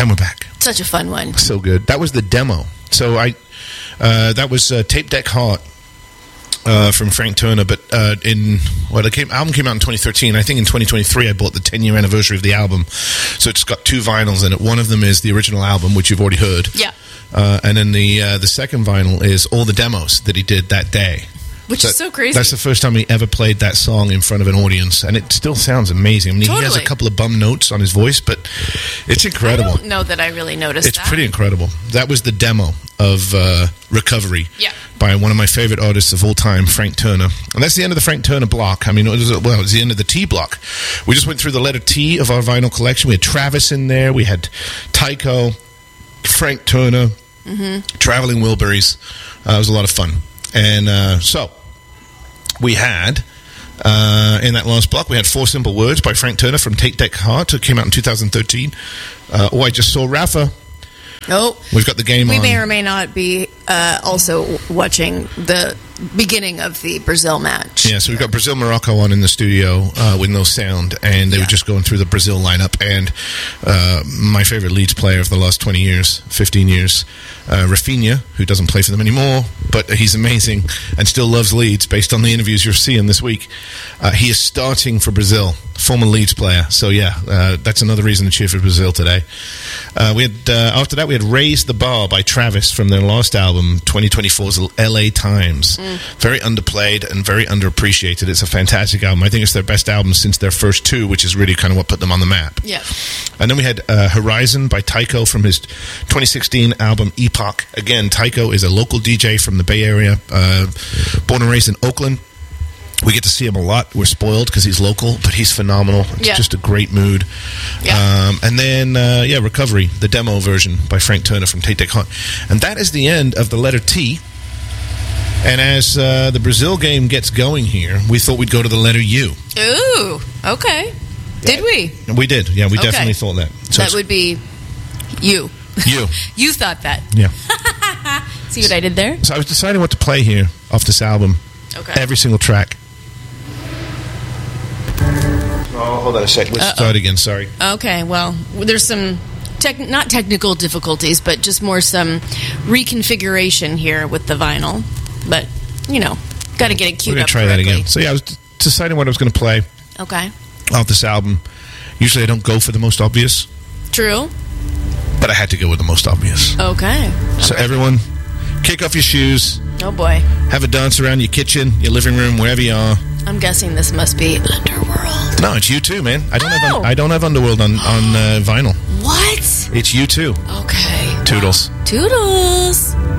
And we're back. Such a fun one. So good. That was the demo. So that was Tape Deck Heart from Frank Turner. But album came out in 2013. I think in 2023 I bought the 10-year anniversary of the album. So it's got 2 vinyls in it. One of them is the original album, which you've already heard. Yeah. And then the second vinyl is all the demos that he did that day. Which is so crazy. That's the first time he ever played that song in front of an audience, and it still sounds amazing. I mean, Totally. he has a couple of bum notes on his voice, but it's incredible. I don't know that I really noticed It's that. pretty incredible. That was the demo of Recovery by one of my favorite artists of all time, Frank Turner. And that's the end of the Frank Turner block. I mean, it was the end of the T block. We just went through the letter T of our vinyl collection. We had Travis in there. We had Tycho, Frank Turner, Traveling Wilburys. It was a lot of fun. And so we had, in that last block, we had 4 Simple Words by Frank Turner from Tape Deck Heart. It came out in 2013. I Just Saw Rafa. Oh, We've got the game on. we may or may not be also watching the beginning of the Brazil match. Yeah, so we've got Brazil-Morocco on in the studio with no sound, and they were just going through the Brazil lineup. And my favorite Leeds player of the last 20 years, 15 years, Rafinha, who doesn't play for them anymore, but he's amazing and still loves Leeds based on the interviews you're seeing this week. He is starting for Brazil, former Leeds player. So, that's another reason to cheer for Brazil today. After that, we had Raise the Bar by Travis from their last album, 2024's LA Times. Very underplayed and very underappreciated. It's a fantastic album. I think it's their best album since their first 2, which is really kind of what put them on the map. Yeah. And then we had Horizon by Tycho from his 2016 album Epoch. Again, Tycho is a local DJ from the Bay Area, born and raised in Oakland. We get to see him a lot. We're spoiled because he's local, but he's phenomenal. It's just a great mood. Yeah. And then, Recovery, the demo version by Frank Turner from Tape Deck Heart. And that is the end of the letter T. And as the Brazil game gets going here, we thought we'd go to the letter U. Ooh, okay. Did we? We did. Yeah, we definitely thought that. So that would be you. You. You thought that. Yeah. See what I did there? So I was deciding what to play here off this album. Okay. Every single track. Oh, hold on a sec. Let's start again. Sorry. Okay, well, there's some not technical difficulties, but just more some reconfiguration here with the vinyl. But, got to get it queued up. We're going to try correctly. that again. So, I was deciding what I was going to play Okay. off this album. Usually I don't go for the most obvious, True. but I had to go with the most obvious. Okay. So, everyone, kick off your shoes. Oh, boy. Have a dance around your kitchen, your living room, wherever you are. I'm guessing this must be Underworld. No, it's U2, man. I don't have Underworld on vinyl. What? It's U2. Okay. Toodles. Toodles.